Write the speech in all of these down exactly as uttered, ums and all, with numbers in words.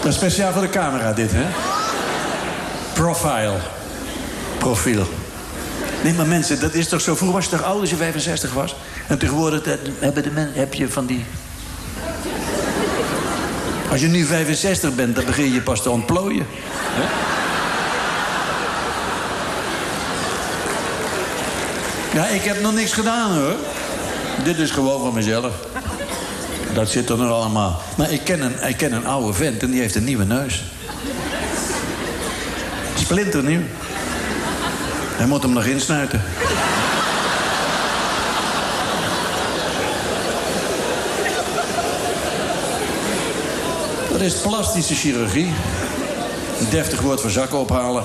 Dat is speciaal voor de camera, dit, hè? Profile. Profiel. Nee, maar mensen, dat is toch zo... Vroeger was je toch oud als je vijfenzestig was? En tegenwoordig dat, hebben de men, heb je van die... Als je nu vijfenzestig bent, dan begin je pas te ontplooien. Hè? Ja, ik heb nog niks gedaan, hoor. Dit is gewoon van mezelf. Dat zit er nog allemaal. Maar ik ken, een, ik ken een oude vent en die heeft een nieuwe neus. Splinternieuw. Hij moet hem nog insnuiten. Dat is plastische chirurgie. Een deftig woord voor zakken ophalen.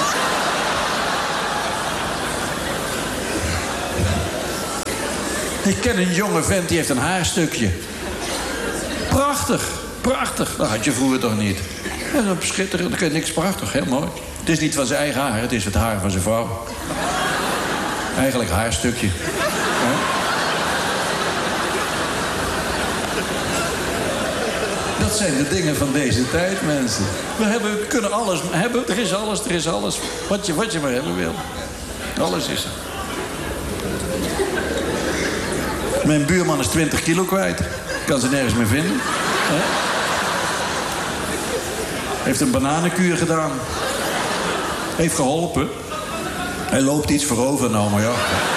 Ik ken een jonge vent, die heeft een haarstukje. Prachtig, prachtig. Dat had je vroeger toch niet. Ja, dat is schitterend, dat is niks prachtig, heel mooi. Het is niet van zijn eigen haar, het is het haar van zijn vrouw. Eigenlijk haarstukje. Ja? Dat zijn de dingen van deze tijd, mensen. We, hebben, we kunnen alles hebben, er is alles, er is alles. Wat je, wat je maar hebben wil. Alles is er. Mijn buurman is twintig kilo kwijt. Kan ze nergens meer vinden. He? Heeft een bananenkuur gedaan. Heeft geholpen. Hij loopt iets voorover nou, maar ja.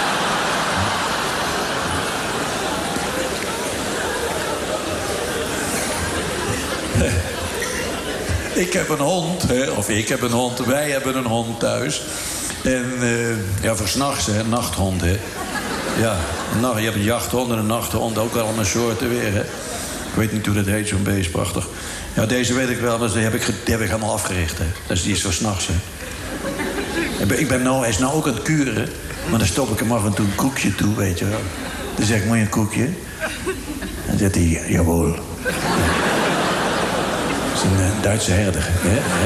Ik heb een hond, hè, of ik heb een hond, wij hebben een hond thuis. En uh, ja, voor 's nachts, hè, nachthond, hè. Ja, nou, je hebt een jachthond en een nachthond, ook allemaal soorten weer, hè. Ik weet niet hoe dat heet, zo'n beest, prachtig. Ja, deze weet ik wel, maar die heb ik, die heb ik helemaal afgericht, hè. Dus die is voor 's nachts, hè. Ik ben nou, hij is nou ook aan het kuren, maar dan stop ik hem af en toe een koekje toe, weet je wel. Dan zeg ik, moet je een koekje? En dan zegt hij, jawel. Ja. Dat is een uh, Duitse herder, hè? hè?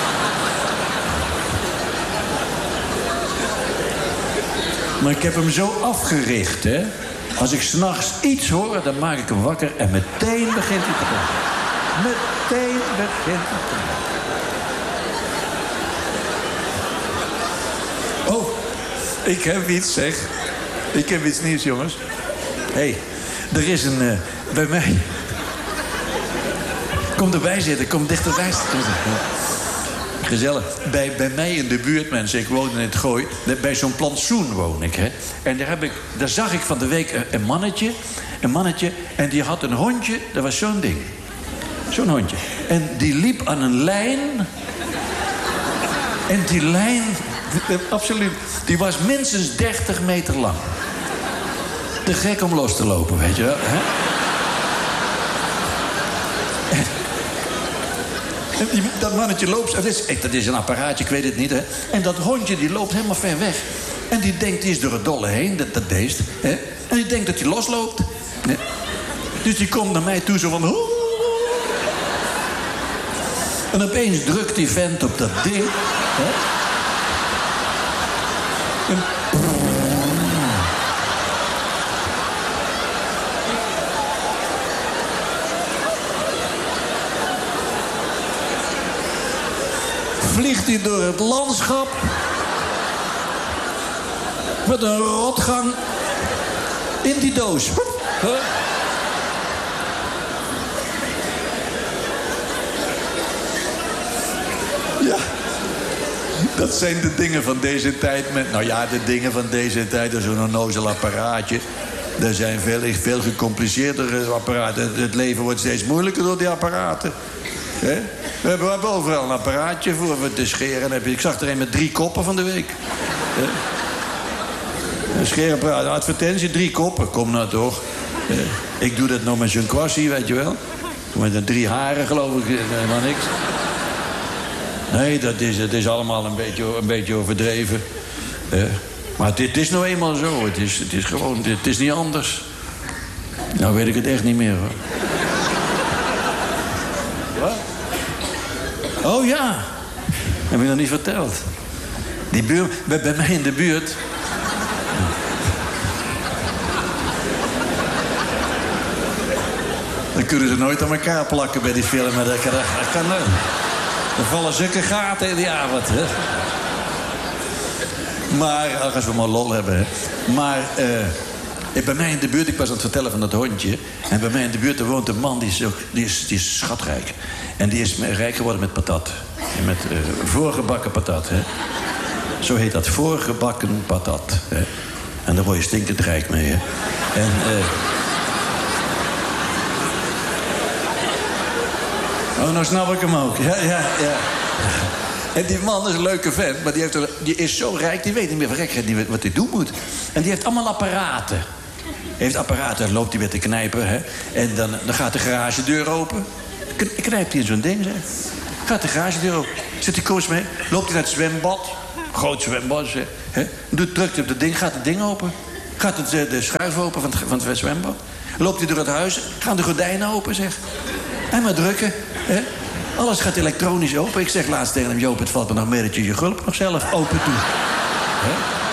Maar ik heb hem zo afgericht, hè. Als ik 's nachts iets hoor, dan maak ik hem wakker en meteen begint hij te praten. Meteen begint hij te praten. Oh, ik heb iets, zeg. Ik heb iets nieuws, jongens. Hé, hey, er is een... Uh, bij mij... Kom erbij zitten, kom dichterbij zitten. Gezellig. Bij, bij mij in de buurt, mensen, ik woon in het Gooi. Bij zo'n plantsoen woon ik, hè. En daar, heb ik, daar zag ik van de week een, een mannetje. Een mannetje. En die had een hondje, dat was zo'n ding. Zo'n hondje. En die liep aan een lijn. En die lijn... Absoluut. Die was minstens dertig meter lang. Te gek om los te lopen, weet je wel. Hè? En, en die, dat mannetje loopt... Dat is, dat is een apparaatje, ik weet het niet, hè. En dat hondje die loopt helemaal ver weg. En die denkt, die is door het dolle heen, dat, dat beest. Hè? En die denkt dat hij losloopt. Hè? Dus die komt naar mij toe zo van... En opeens drukt die vent op dat ding. Hè? En... Vliegt hij door het landschap met een rotgang in die doos. Huh? Ja. Dat zijn de dingen van deze tijd. Met, nou ja, de dingen van deze tijd. Dat is zo'n onnozel apparaatje. Er zijn veel, veel gecompliceerdere apparaten. Het leven wordt steeds moeilijker door die apparaten. He? We hebben, we hebben overal een apparaatje voor we te scheren. Ik zag er een met drie koppen van de week. He? Een scheerapparaat, een advertentie, drie koppen. Kom nou toch. He? Ik doe dat nog met zo'n kwassie, weet je wel. Met een drie haren, geloof ik, helemaal niks. Nee, dat is, het is allemaal een beetje, een beetje overdreven. Eh, maar het, het is nou eenmaal zo. Het is, het is gewoon, het is niet anders. Nou weet ik het echt niet meer, hoor. Wat? Oh ja. Heb je nog niet verteld. Die buur, bij, bij mij in de buurt... Dan kunnen ze nooit aan elkaar plakken bij die film. Maar dat kan, dat kan niet. Er vallen zulke gaten in die avond. Hè. Maar, als we maar lol hebben. Hè. Maar uh, bij mij in de buurt, ik was aan het vertellen van dat hondje. En bij mij in de buurt er woont een man, die is, ook, die is, die is schatrijk. En die is rijk geworden met patat. Met uh, voorgebakken patat. Hè. Zo heet dat, voorgebakken patat. Hè. En daar word je stinkend rijk mee. Hè. En... Uh, Oh, nou snap ik hem ook. Ja, ja, ja. En die man is een leuke vent, maar die, heeft er, die is zo rijk, die weet niet meer van gekheid, die weet wat hij doen moet. En die heeft allemaal apparaten. Hij heeft apparaten, dan loopt hij weer te knijpen, hè. En dan, dan gaat de garagedeur open. Knijpt hij in zo'n ding, zeg. Gaat de garagedeur open. Zet die koos mee, loopt hij naar het zwembad. Groot zwembad, zeg. Hè? Doet, drukt hij op het ding, gaat het ding open. Gaat het, de schuif open van het, van het zwembad. Loopt hij door het huis, gaan de gordijnen open, zeg. En maar drukken, hè. Alles gaat elektronisch open. Ik zeg laatst tegen hem, Joop, het valt me nog mee dat je je gulp nog zelf open doet. Hè?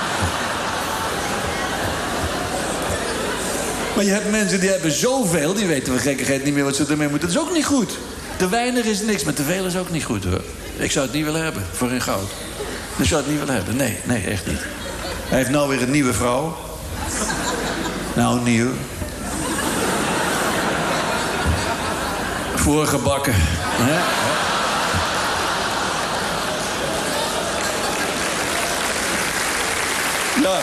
Maar je hebt mensen die hebben zoveel, die weten van gekkigheid niet meer wat ze ermee moeten. Dat is ook niet goed. Te weinig is niks, maar te veel is ook niet goed, hoor. Ik zou het niet willen hebben, voor in goud. Ik zou het niet willen hebben, nee, nee, echt niet. Hij heeft nou weer een nieuwe vrouw. Nou, nieuw. Voorgebakken. Hè? Ja.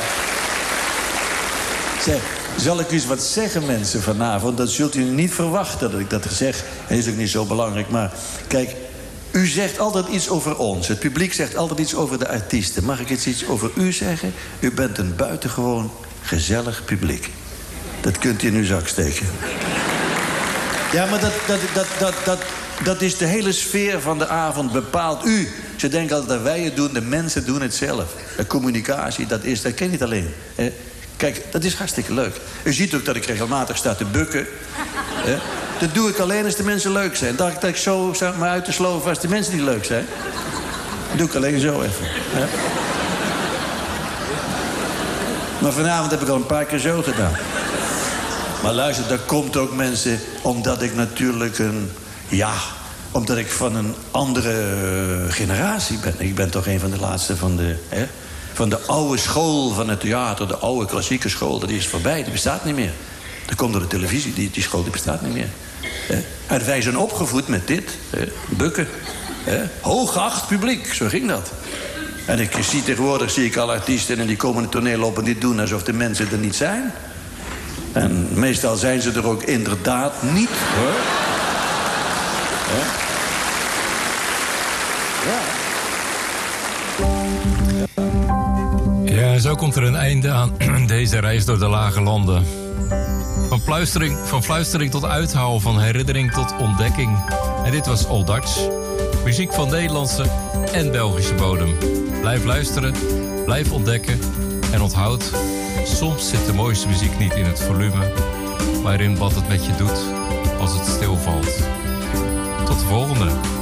Zeg, zal ik u eens wat zeggen, mensen, vanavond? Dat zult u niet verwachten dat ik dat zeg. Dat is ook niet zo belangrijk, maar... Kijk, u zegt altijd iets over ons. Het publiek zegt altijd iets over de artiesten. Mag ik eens iets over u zeggen? U bent een buitengewoon gezellig publiek. Dat kunt u in uw zak steken. Ja, maar dat, dat, dat, dat, dat, dat is de hele sfeer van de avond bepaald. U, ze denken altijd dat wij het doen, de mensen doen het zelf. De communicatie, dat is, dat ken je niet alleen. Hè? Kijk, dat is hartstikke leuk. U ziet ook dat ik regelmatig sta te bukken. Hè? Dat doe ik alleen als de mensen leuk zijn. Dacht ik dat ik zo zou me uit te sloven als de mensen niet leuk zijn. Dat doe ik alleen zo even. Hè? Maar vanavond heb ik al een paar keer zo gedaan. Maar luister, dat komt ook, mensen, omdat ik natuurlijk een... Ja, omdat ik van een andere generatie ben. Ik ben toch een van de laatste van de... Hè, van de oude school van het theater, de oude klassieke school. Dat is voorbij, die bestaat niet meer. Dat komt door de televisie, die, die school die bestaat niet meer. Hè. En wij zijn opgevoed met dit, hè, bukken. Hè. Hooggeacht publiek, zo ging dat. En ik zie tegenwoordig zie ik al artiesten en die komen het toneel op en die doen alsof de mensen er niet zijn. En meestal zijn ze er ook inderdaad niet, hoor. Ja. Ja. Ja, zo komt er een einde aan deze reis door de lage landen. Van fluistering, van fluistering tot uithouden, van herinnering tot ontdekking. En dit was Old Dutch. Muziek van Nederlandse en Belgische bodem. Blijf luisteren, blijf ontdekken en onthoud... soms zit de mooiste muziek niet in het volume... maar in wat het met je doet als het stilvalt. Tot de volgende.